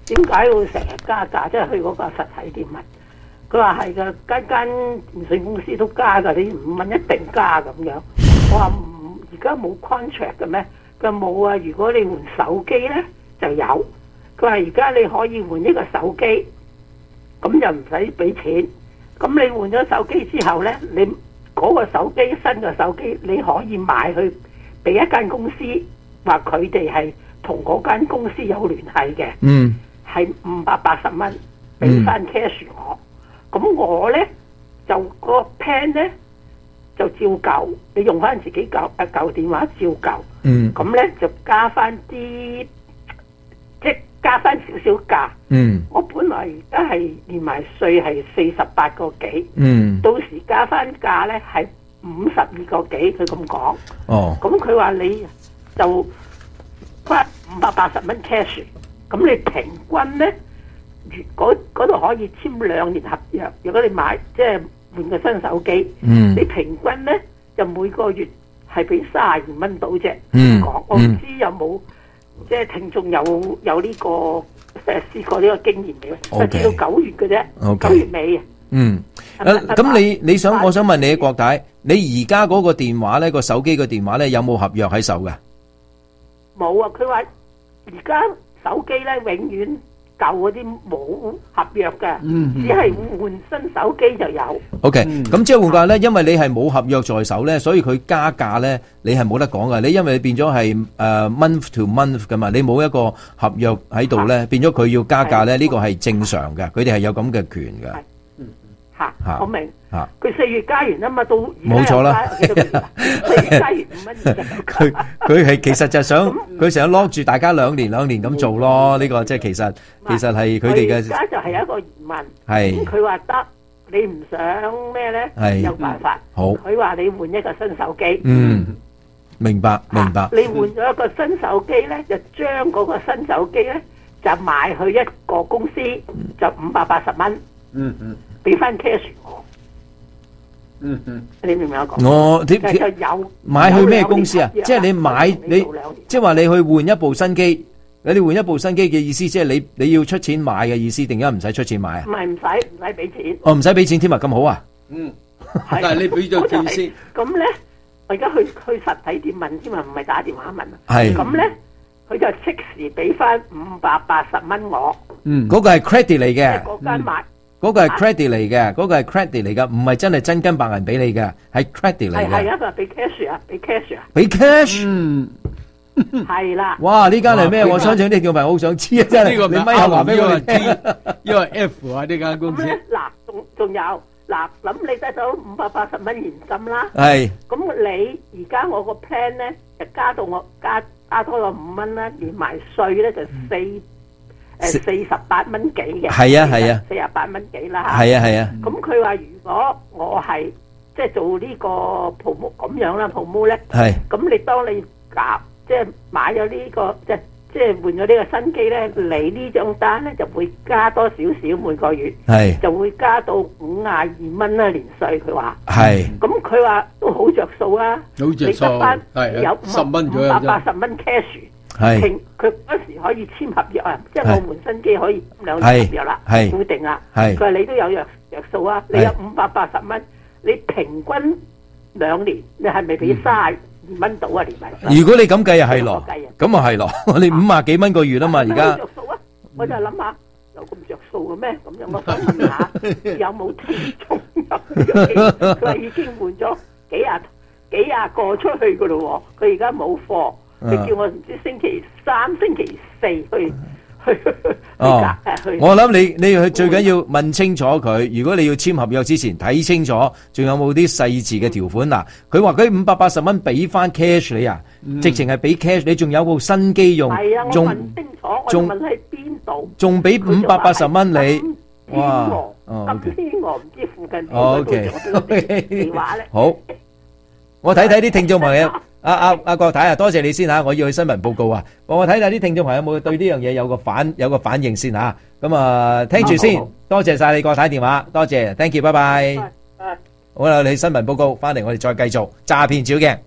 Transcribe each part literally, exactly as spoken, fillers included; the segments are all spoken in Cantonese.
點解會成日加價？即係去嗰個實體店問，佢話係嘅，間間電信公司都加㗎，你五蚊一定加咁樣。我話唔，而家冇 contract 嘅咩？佢話冇啊，如果你換手機咧就有。佢話而家你可以換一個手機，咁就唔使俾錢。咁你換咗手機之後咧，你嗰個手機新嘅手機你可以買去俾一間公司，話佢哋係同嗰間公司有聯繫嘅。 嗯， 係五百八十蚊，俾翻 cash 我。咁、嗯、我咧就、個 plan 咧就照舊，你用翻自己舊誒舊電話照舊。 嗯， 咁咧就加翻啲，即係加翻少少價。 嗯， 我本來而家係連埋稅係四十八個幾。 嗯， 到時加翻價咧係五十二個幾，佢咁講。 哦， 咁佢話你就翻五百八十蚊 cash， 咁你平均咧，嗰度可以簽兩年合約。如果你買即係換個新手機， 嗯， 你平均咧就每個月係俾卅二蚊到啫。 嗯， 講我唔知有冇即係聽眾有有呢、這個誒試過呢個經驗嘅，直至到九月嘅啫，九、 okay. 月尾啊。 嗯，誒咁你你想我想問你郭太，你而家嗰個電話咧個手機個電話咧有冇合約喺手㗎？ 冇啊！佢話而家手機咧永遠舊嗰啲冇合約嘅， 嗯， 只係換新手機就有。 OK，咁即係換句話咧，因為你係冇合約在手咧，所以佢加價咧，你係冇得講㗎。你因為你變咗係誒 month to month 㗎嘛，你冇一個合約喺度咧，變咗佢要加價咧，呢個係正常嘅，佢哋係有咁嘅權㗎。 嚇，我明。 嚇， 佢四月加完啊嘛，到冇錯啦。 四月加完五蚊二。 佢佢係其實就想佢成日 lock 住大家兩年兩年咁做咯。呢個即係其實其實係佢哋嘅。 而家就係一個疑問。 係。 佢話得，你唔想咩咧？係。有辦法。好。佢話你換一個新手機。 嗯。明白明白。 你換咗一個新手機咧，就將嗰個新手機咧就賣去一個公司，就五百八十蚊。嗯嗯。俾翻 cash 我，嗯嗯，你明唔明我講？ 我點就有買去咩公司啊？即係你買你，即係話你去換一部新機，你哋換一部新機嘅意思，即係你你要出錢買嘅意思，定而家唔使出錢買啊？ 唔係唔使唔使俾錢。 哦，唔使俾錢添啊，咁好啊？ 嗯，但係你俾咗錢先。 咁咧，我而家去去實體店問添啊，唔係打電話問啊。 係。 咁咧，佢就即時俾翻五百八十蚊我。 嗯，嗰個係 credit 嚟嘅。即係嗰間買。 嗰個係 credit 嚟嘅，嗰個係 credit 嚟噶，唔係真係真金白銀俾你嘅，係 credit 嚟嘅。 係係啊，佢話俾 cash 啊，俾 cash 啊。 俾 cash？ 嗯， 係啦。 哇！呢間係咩？我相信呢條朋友好想知啊，真係。 呢個你咪後話俾我哋聽。 因為 F 啊呢間公司。 嗱，仲仲有嗱，咁你得到五百八十蚊現金啦。 係。 咁你而家我個 plan 咧，就加到我加加多咗五蚊啦，連埋稅咧就四。誒四十八蚊幾嘅， 係啊係啊， 四十八蚊幾啦嚇， 係啊係啊。 咁佢話如果我係即係做呢個 promo 咁樣啦 promo 咧， 係。咁你當你夾即係買咗呢個即係即係換咗呢個新機咧，你呢張單咧就會加多少少每個月，係就會加到五廿二蚊啦年稅。佢話係。咁佢話都好着數啊， 好着數，係有十蚊左右啫，五百八十蚊 cash。係，佢嗰時可以簽合約啊，即係我換新機可以兩年合約啦，固定啦。係，佢話你都有約約數啊，你有五百八十蚊，你平均兩年你係咪俾卅二蚊到啊？連埋。如果你咁計啊，係咯，咁啊係咯，我哋五廿幾蚊個月啊嘛，而家。 着數啊！我就諗下有咁着數嘅咩？咁樣我想問下有冇聽眾有？佢話已經換咗幾廿幾廿個出去噶咯喎，佢而家冇貨。佢叫我唔知星期三、星期四去去去哦，我諗你你去最緊要問清楚佢。如果你要簽合約之前睇清楚，仲有冇啲細緻嘅條款嗱？佢話佢五百八十蚊俾翻 cash 你啊，直情係俾 cash 你，仲有部新機用， 係啊，我問清楚，我問喺邊度， 仲俾五百八十蚊你，哇！ 咁天鵝唔知附近邊度做電話咧？ 好，我睇睇啲聽眾朋友。阿阿阿郭太啊，多謝你先吓，我要去新聞報告啊，幫我睇睇啲聽眾朋友有冇對呢樣嘢有個反有個反應先吓，咁啊聽住先，多謝晒你郭太電話，多謝 ，thank you，拜拜。好啦，你新聞報告翻嚟，我哋再繼續詐騙照鏡。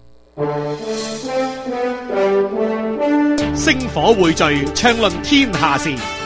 星火匯聚，暢論天下事。